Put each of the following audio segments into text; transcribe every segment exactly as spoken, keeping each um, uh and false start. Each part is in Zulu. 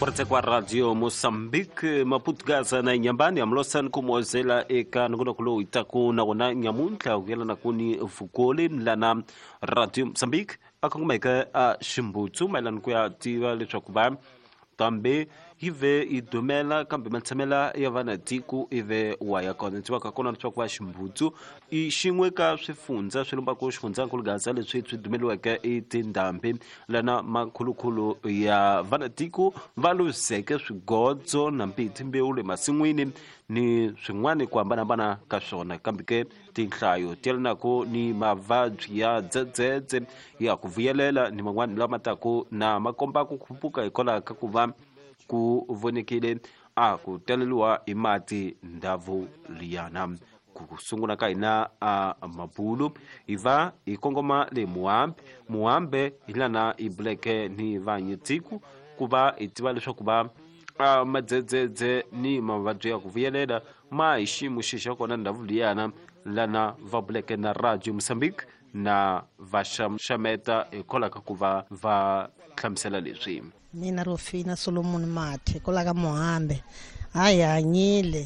Porte kwa Radio Mozambique maputgaza na nyambani amlosan kumozela eka ngona kulo itaku na wona nyamunta ukela na kuni fukole lana Radio Mozambique akongumeka a Shimbutu mailana kuya tiva lechakuba tambe hive idomela kambe matsamela yavana tiku ive waya kona tiwa kakona chokwa Shimbutu i xin'we ka swifunza swilumba ku xifunza nkulgaza leswi swi dumeliweke etindhambi lana makhulukhulu ya vana tiku va luzeke swigodzo na mpiti mbewu le masin'wini ni swin'wana ku hambanahambana ka swona kambe ke tinhlayo tiyelanako ni mavabyi ya dzedzedze ya ku vuyelela ni man'wana lama taku na makomba ku khuphuka hikwalaho ka ku va ku vonekile a ku taleliwa hi mati ndhavu liyana ku sungula ka hina a mabulu iva ikongoma le muhambe muhambe hilana i bleke ni vanyi tiku kuva itiva leswaku va a madzedzedze ni mavabyi ya ku vuyelela ma hi xiyimo xixa kona ndhavu liyana lana va bleke na Radio Mozambique na va xameta hikwalaho ka ku va va hlamusela leswi. Mina Rofina Solomon Mathe kolaka muhambe hayi hanyile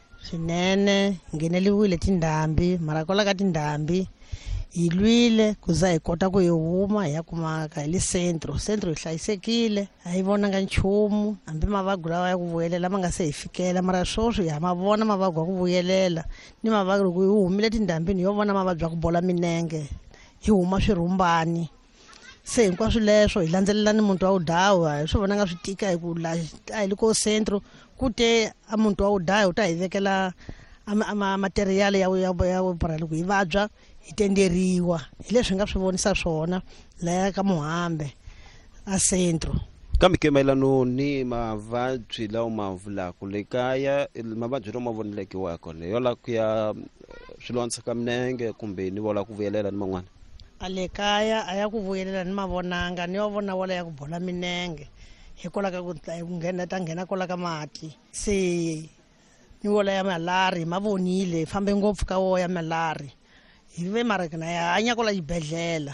swinene ngheneliwile tindhambi mara kolaka tindhambi hi lwile kuza hi kota ku hi huma hi ya kumaka hi le centro centro hi hlayisekile a hi vonanga nchumu hambi mavagu lawa ya ku vuyelela ma nga se hi fikela mara swoswi ha ma vona mavagu ya ku vuyelela ni mavagu loko hi humile tindhambini yo vona mavabyi ya ku bola minenge hi huma swirhumbani se hinkwaswo leswo hi landzelela ni munhu wa u dlawa hi swi vonanga swi tika hi ku la a hi le ko centro kute a munhu wa u dlawa u ta hi vekela material ya ya ya para loko hi vabya hi tenderiwa hi leswi nga swi vonisa swona la ka muhambe a centro kambe ke mailano ni mavabyi lawa ma vulaka le kaya mavabyi lawa ma voneleke wa kona yo la ku ya swilondzo ka minenge kumbe ni vola ku vuyelela ni man'wana ale kaya a ya ku vuyelela ni mavonanga ni yo vona wala ya ku bola minenge hikwalaho ka ku nghena ta nghena kola ka mati se ni wola ya malari mavonile fambe ngopfu ka wo ya malari hive marakana ya hanya kola xibedhlela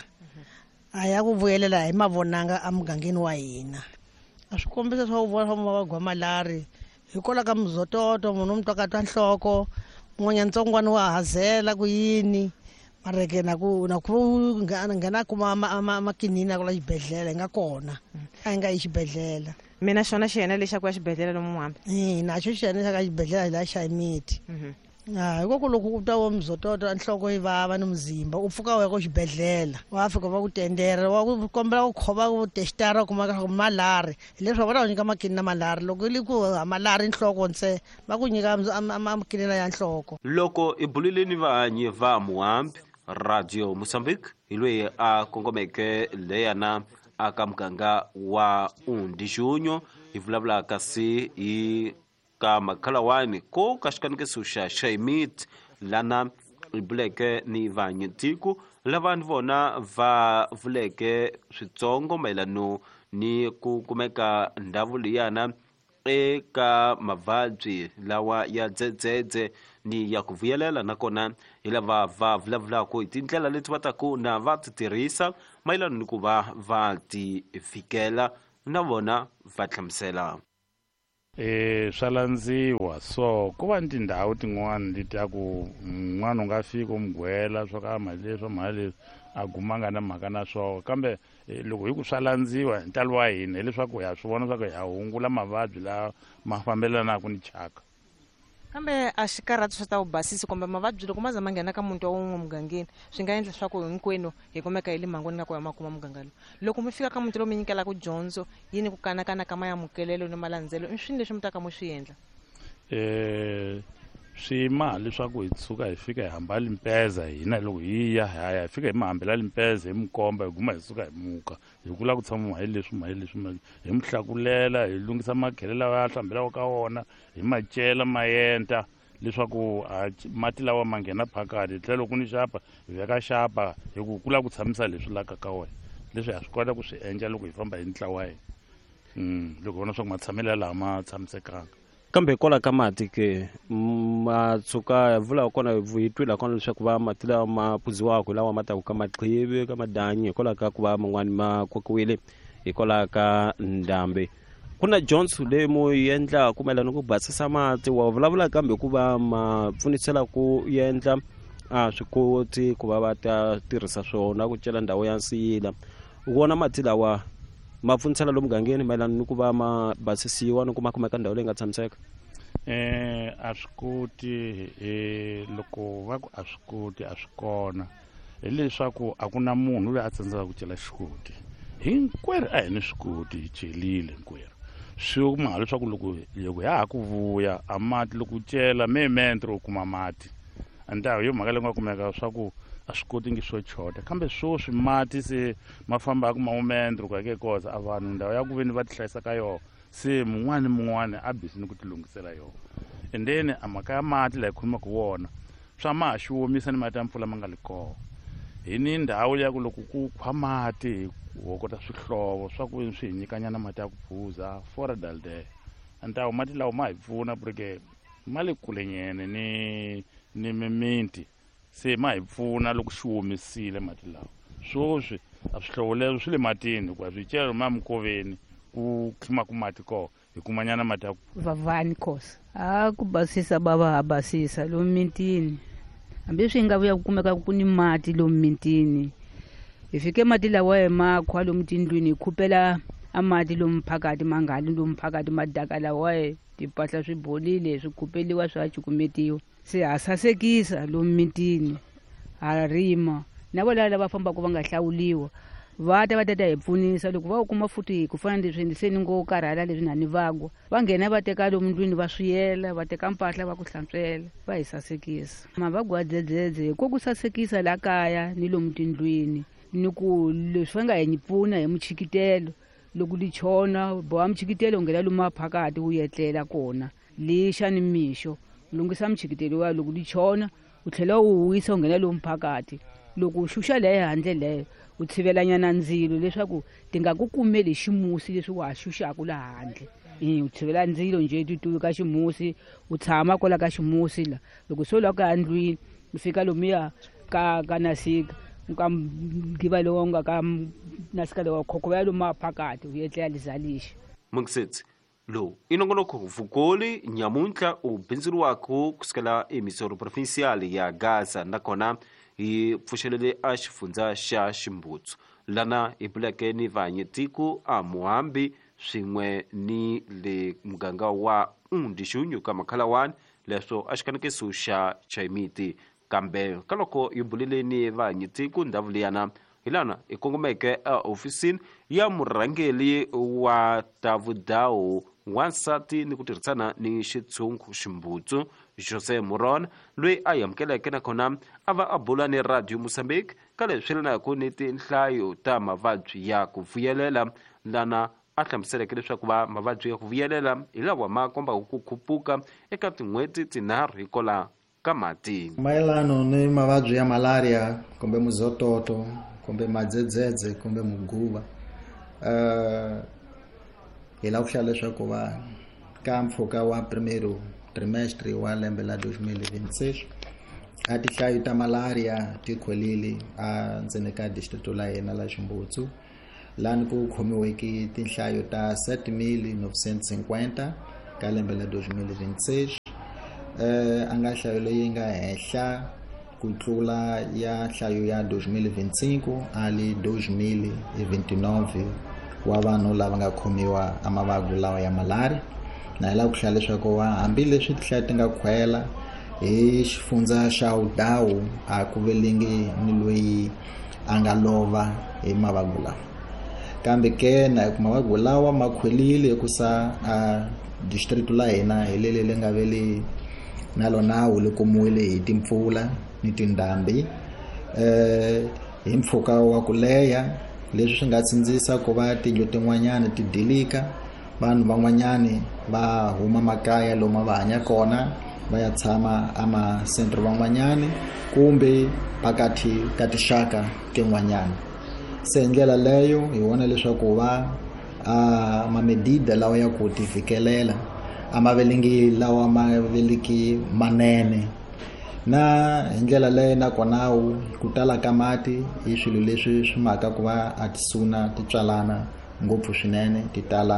a ya ku vuyelela hi mavonanga a mugangeni wa hina a swi kombisa swa vona swa mavabyi malari hikwalaho ka muzototo munhu mutwa ka twa nhloko n'wanya ntsongwana wa hazela ku yini mareke na ku na ku nghena kuma makinini kola xibedhlela hi nga kona a hi nga yi xibedhlela mina xona xiyena lexi ku ya xibedhlela lomu muhambe eh na xo xiyena xa ka xibedhlela la xa imiti ah hikuva loko ku ta wo mzototo nhloko yi vava ni muzimba u pfuka wa ko xibedhlela wa fika va ku tendera wa ku kombela ku khova ku testara kuma ka malari leswo va ta nyika makini na malari loko li ku malari nhloko nse va ku nyika makini ya nhloko loko i bulile ni vahanyi va muhambe Radio Mozambique ilwe a kongomeke leyana aka muganga wa undi junyo ivulavula kasi i ka makhalawani ko ka xikanekisiso xa xaimit lana ibuleke ni vanyitiku lava ni vona va vuleke switsongo mayelano ni ku kumeka ndhavu liyana eka mavabyi lawa ya dzedzedze ni ya ku vuyelela nakona hi lava va vulavulaka hi tindlela leti va taku na va ti tirhisa mayelana ni ku va va ti fikela na vona va hlamusela eh swa landziwa so ku va ni tindhawu tin'wana leti ya ku n'wana u nga fika umgwela swo ka mali leswo mali leswi a gumanga na mhaka na swo kambe loko hi ku swa landziwa hi ntalo wa hina hileswaku ya swi vona swa ku ya hungula mavabyi la ma fambelanaka ni chaka kambe a xikarhati swi ta ku basisi kumbe mavabyi loko ma za ma nghena ka munhu wa un'we mugangeni swi nga endla swa ku hinkwenu hi kumeka hi le mangweni nga ku ya makuma muganga lowu loko mi fika ka munhu lowu mi nyikela ku dyondzo yini ku kanakana ka mayamukelelo ni malandzelo i swilo leswi mi taka mi swi endla eh swima leswaku hi tsuka hi fika hi hamba limpeza hina loko hi ya hi fika hi mahambela limpeza hi mukomba hi guma hi suka hi muka hi kula ku tshama hi leswi ma hi leswi hi mihlakulela hi lungisa makhelele lawa ya hlambelaka ka wona hi macela mayenta leswaku mati lawa ma nghena phakati tlhela loko ni xapa hi veka xapa hi ku kula ku tshamisa leswi laka ka wena leswi ha swi kota ku swi endla loko hi famba hi ntlawa hi mm loko vona swa ku ma tshamela laha ma tshamisekanga kambe kola ka mati ke matsuka vula kona hi twila kona leswaku va mati lawa ma phuziwaka lawa ma ta ka maqhivi ka madanyi kola ka ku va man'wani ma kokiwile hi kola ka ndhambi ku na dyondzo leyi mo yi endlaku mayelana ku basisa mati wa vulavula kambe ku va ma pfunisela ku endla a swi koti ku va va ta tirhisa swona ku cela ndhawu ya nsiyila u vona mati lawa ma pfunisela lomu mugangeni mayelana ni ku va ma basisiwa ni ku ma kumeka ndhawu leyi nga tshamiseka? eh a swi koti eh loko va ku a swi koti a swi kona hileswaku a ku na munhu loyi a tsandzaka ku cela xikoti hinkwerhu a hi ni swikoti hi celile hinkwerhu swi kuma leswaku loko loko ya ha ku vuya a mati loko u cela me mentro u kuma mati andawu yo mhaka leyi nga kumeka swa ku a swi koti ngi swo chota kambe swoswi mati se ma famba ku mamentro ku ake koza a vanhu ndhawu ya ku veni va ti hlayisa ka yona se mun'wana mun'wana a busy ni ku ti lunghisela yona and then a mhaka ya mati la hi khulumaka wona swa ma ha xiwomisa ni mati ya mpfula ma nga li kona hi ni ndhawu ya ku loko ku khwa mati hi hokota swihlovo swa ku swi hi nyikanyana mati ya ku phuza for dalde antawu mati lawa ma hi pfuna porque ma le kulenyene ni ni miminti se ma hi pfuna loko xi womisile mati lawa swoswi a swihlovo leswo swi le matini hikuva swicelo ma mikoveni ku khima ku mati ko hi kumanyana mati ya ku vavani khosa a ku basisa bava ha basisa lomu mintini hambi swi nga vuya ku kumeka ku ni mati lomu mintini hi fike mati lawa hi makhwa lomu tindlwini hi khupela a mati lomu phakati mangali lomu phakati madaka lawa hi tipahla swi bolile swi khupeliwa swa cukumetiwa se ha sasekisa lomu mintini ha rima na vo lava va fambaka va nga hlawuliwa va ta va ta ta hi pfunisa loko va kuma futhi ku fana leswi se ni ngo karhala leswi na ni vagwa va nghena va teka lomu ndlwini va swiyela va teka mpahla va ku hlantswela va hi sasekisa mavagwa dzedzedze ko ku sasekisa la kaya ni lomu tindlwini ni ku leswi va nga hi pfuna hi muchikitelo loko li chona boha muchikitelo nghena lomu maphakati wu yetlela kona lixa ni mixo lunghisa muchikitelo wa loko li chona u tlhela u wisa u nghena lomu phakati loko u xuxa leyo handle leyo u tshivelanyana ndzilo leswaku ti nga ku kumeli ximusi leswi wa xuxaku la handle u tshivela ndzilo nje tituyi ka ximusi u tshama kola ka ximusi la loko so loko ka ndlwini u fika lomuya ka ka nasika ka giva lowo nga ka nasika lowo khokho ya lomu maphakati u yetlela lizalishi Mungsetsi lo inongonoko vukoli nyamuntlha u bindzuriwaka kusukela emisoro provincial ya Gaza nakona hi pfuxelele a xifundza xa Ximbutsu lana hi bulekeni vahanyetiko a Muhambi swin'we ni le muganga wa Undixunyu ka Makhalawani leswo a xikanekiso xa Chayimiti kambe ka loko hi buleleni vahanyetiko ndhawu liyana hi lana hi kongomeke a ofisini ya murhangeli wa ta vudhawu wansati ni ku tirhisana ni xitshungu Ximbutsu Jose Moron loyi a hi amukeleke nakona a va a bula ni Radio Mozambique ka leswi lenaku ni tinhlayo ta mavabyi ya ku vuyelela lana a hlamuseleke leswaku va mavabyi ya ku vuyelela hi lawa ma kombaka ku khuphuka eka tin'hweti tinharhu hi kola ka mati mayelano ni mavabyi ya malaria kumbe muzototo kumbe madzedzedze kumbe muguva uh, hi la ku hlaya leswaku va ka mpfhuka wa primeiro trimestre wa lembe la dois mil e vinte e seis a tinhlayo ta malaria ti khwelile a ndzeni ka distrito la hina la Ximbutsu lani ku khomiweke tinhlayo ta sete mil novecentos e cinquenta ka lembe la dois mil e vinte e seis eh anga nhlayo leyi nga henhla ku tlula ya nhlayo ya dois mil e vinte e cinco ali dois mil e vinte e nove wa vanhu lava nga khomiwa a mavabyi lawa ya malaria na hi la ku hlaya leswaku wa hambileswi tinhlayo ti nga khwela hi xifundza xa Udawu a ku velingi ni loyi a nga lova hi mavabyi lawa kambe ke na ku mavabyi lawa ma khwelile hikusa a district la hina hi lele le nga vele na lona wu le komiwile hi timpfula ni tindhambi eh hi mpfhuka wa ku leha leswi swi nga tsindzisa ku va tindlu tin'wanyana ti dilika vanhu van'wanyani va huma makaya lomu va hanya kona va ya tshama ama centro van'wanyani kumbe pakati ka tixaka tin'wanyana se ndlela leyo hi vona leswaku va a mamedida lawa ya ku tifikelela amavelingi lawa maveliki manene na ndlela leyo na kona ku tala ka mati hi swilo leswi swi maka ku va a tisuna titswalana ngopfu swinene ti tala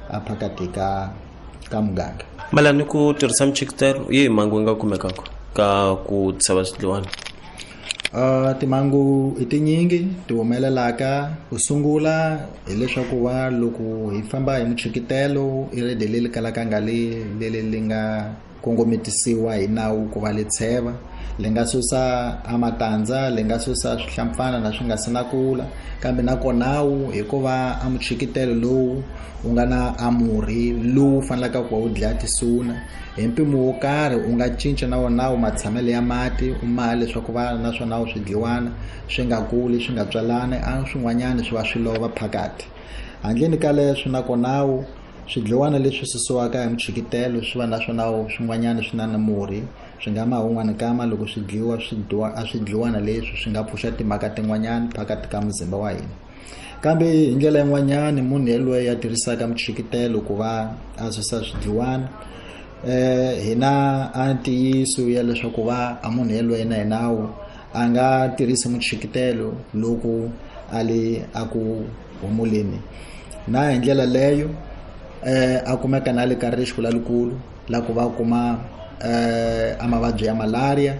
a phakati ka ka muganga. Mala ni ku tirhisa mchikitelo yi mangu nga kumekaka ka ku tsava swidliwana. Uh, timangu i tinyingi ti humelelaka. Ku sungula hileswaku va loko hi famba hi muchikitelo i ri deleli kalaka nga li leli li nga kongometisiwa hi nawu ku va li tsheva, li nga susa amatandza, li nga susa swihlampfana na swi nga si na kula, kambe nako nawu hikuva a muchikitelo lowu u nga na amurhi lowu fanelaka ku va wu dlaya tisuna hi mpimo wo karhi, u nga cinca na wona nawu matshamelo ya mati u maha leswaku va na swona wu swidliwana swi nga kuli swi nga tswalani, a swin'wanyana swi va swi lova phakati. Handleni ka leswi nako nawu swidliwana leswi susiwaka hi muchikitelo swi va na swona swin'wanyana swi na na murhi, swi nga ma un'wana kama loko swi dliwa swi dliwa a swidliwana leswi swi nga pfuxa timhaka tin'wanyana phakati ka muzimba wa hina. Kambe hi ndlela yin'wanyana munhu yelweyo ya tirhisaka muchikitelo ku va a susa swidliwana eh hina a ntiyiso ya leswaku va a munhu yelweyo na hi nawu a nga tirhisi muchikitelo loko ali a ku humuleni, na hi ndlela leyo eh a kumeka na le ka rixu lalikulu la ku va kuma eh a mavabyi ya malaria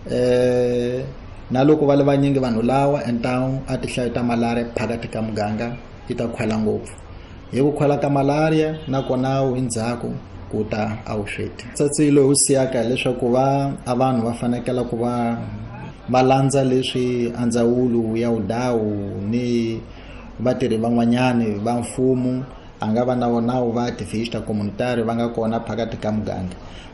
eh na loko va le vanyingi vanhu lawa entawu a tihlayo ta malaria phakati ka muganga yi ta khwela ngopfu. Hi ku khwela ka malaria na kona hi ndzhaku ku ta a vuxweti. Tsatsilo wu siyaka leswaku va a vanhu va fanekela ku va va landza leswi a ndzawulo ya udawu ni vatirhi van'wanyani va mfumo a nga va na vonawu va activista communitary va nga kona phakati ka muganga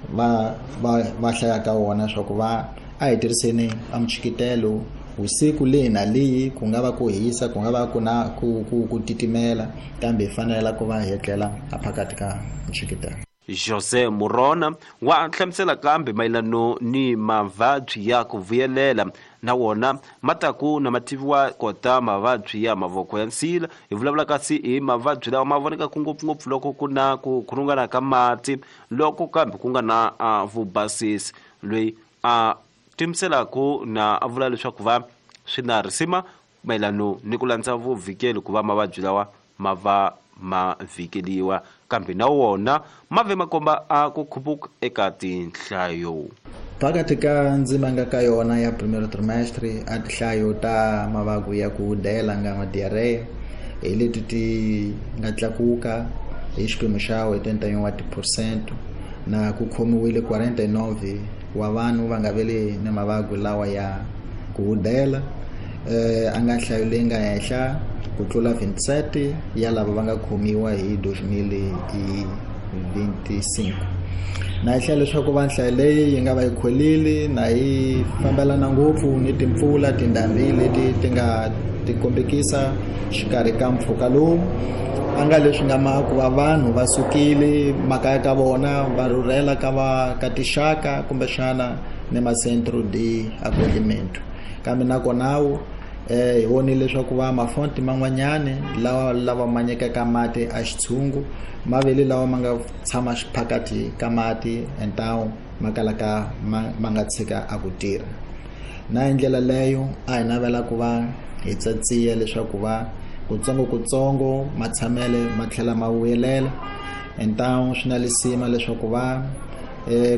va va va hlayaka wona swa ku va a hi tirhiseni a muchikitelo usiku leyi na leyi ku nga va ku hisa ku nga va ku na ku ku, ku titimela, kambe hi fanela ku va hi etlela a phakati ka muchikitelo. Jose Murona wa hlamusela kambe mayelano ni mavabyi ya ku vuyelela na wona mataku na mativiwa kota mavabyi ya mavoko ya nsila. Hi vulavula kasi hi mavabyi lawa ma vonekaka ngopfungopfu loko ku na ku khurungana ka mati, loko kambe ku nga na uh, vubasisi loyi a uh, timiselaku na a vula leswaku va swi na risima mayelano ni ku landza vuvikelo ku va mavabyi lawa ma va ma vikeliwa, kambe na wona mave makomba a ku khupuka eka tinhlayo. Phakati ka ndzima nga ka yona ya primero trimestre a tinhlayo ta mavagu ya ku dela nga madiarrhea hi leti ti nga tlakuka hi xiphemu xa oitenta wa percent na ku khomiwile quarenta e nove wa vanhu va nga vele ni mavagu lawa ya ku dela eh a nga hlayo leyi nga henhla ku tlula veintisete ya lava va nga khomiwa hi dois mil e vinte e cinco. Na hlaya leswaku va nhlayo leyi yi nga va yi khwelile na yi fambelana ngopfu ni timpfula tindhambi leti ti nga ti kombekisa xikarhi ka mpfhuka lowu a nga leswi nga ma ku va vanhu va sukile makaya ka vona va rhurhela ka va ka tixaka kumbexana ni macentro de acolhimento, kambe nakonawo eh hi voni leswaku va mafonti man'wanyane lawa lava ma nyikaka mati a xitshungu mavele lawa ma nga tshama xiphakati ka mati entawu makalaka ma nga tshika a ku tirha. Na hi ndlela leyo a hi navela ku va hi tsatsiya leswaku va kutsongo kutsongo matshamele ma tlhela ma vuyelela entawu swi na lisima leswaku va eh